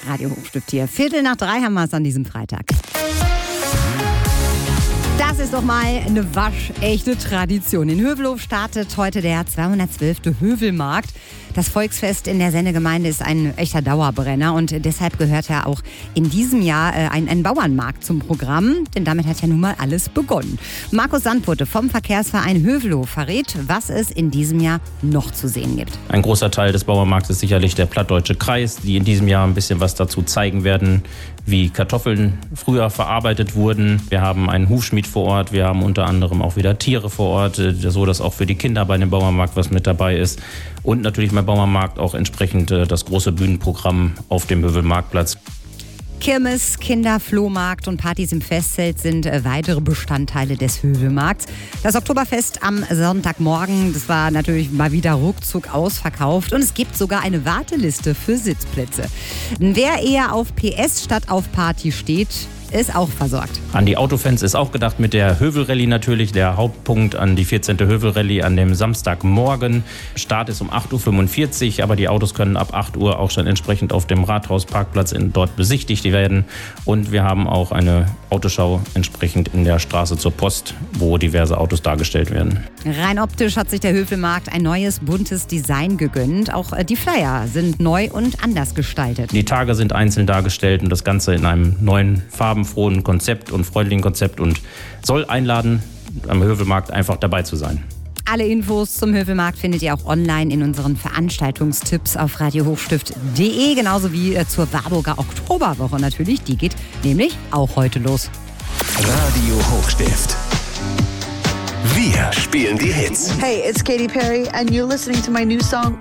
Radio Hochstift hier. 2:45 haben wir es an diesem Freitag. Das ist doch mal eine waschechte Tradition. In Hövelhof startet heute der 212. Hövelmarkt. Das Volksfest in der Sennegemeinde ist ein echter Dauerbrenner und deshalb gehört ja auch in diesem Jahr ein Bauernmarkt zum Programm, denn damit hat ja nun mal alles begonnen. Markus Sandputte vom Verkehrsverein Hövelhof verrät, was es in diesem Jahr noch zu sehen gibt. Ein großer Teil des Bauernmarkts ist sicherlich der Plattdeutsche Kreis, die in diesem Jahr ein bisschen was dazu zeigen werden, wie Kartoffeln früher verarbeitet wurden. Wir haben einen Hufschmied vor Ort, wir haben unter anderem auch wieder Tiere vor Ort, so dass auch für die Kinder bei dem Bauernmarkt was mit dabei ist. Und natürlich beim Bauernmarkt auch entsprechend das große Bühnenprogramm auf dem Hövelmarktplatz. Kirmes, Kinder, Flohmarkt und Partys im Festzelt sind weitere Bestandteile des Hövelmarkts. Das Oktoberfest am Sonntagmorgen, das war natürlich mal wieder ruckzuck ausverkauft und es gibt sogar eine Warteliste für Sitzplätze. Wer eher auf PS statt auf Party steht, ist auch versorgt. An die Autofans ist auch gedacht mit der Hövelrallye natürlich. Der Hauptpunkt an die 14. Hövelrallye an dem Samstagmorgen. Start ist um 8:45 Uhr, aber die Autos können ab 8 Uhr auch schon entsprechend auf dem Rathausparkplatz dort besichtigt werden. Und wir haben auch eine Autoschau entsprechend in der Straße zur Post, wo diverse Autos dargestellt werden. Rein optisch hat sich der Hövelmarkt ein neues, buntes Design gegönnt. Auch die Flyer sind neu und anders gestaltet. Die Tage sind einzeln dargestellt und das Ganze in einem neuen, farbenfrohen Konzept und freundlichen Konzept und soll einladen, am Hövelmarkt einfach dabei zu sein. Alle Infos zum Hövelmarkt findet ihr auch online in unseren Veranstaltungstipps auf radiohochstift.de, genauso wie zur Warburger Oktoberwoche natürlich. Die geht nämlich auch heute los. Radio Hochstift. Wir spielen die Hits. Hey, it's Katy Perry and you're listening to my new song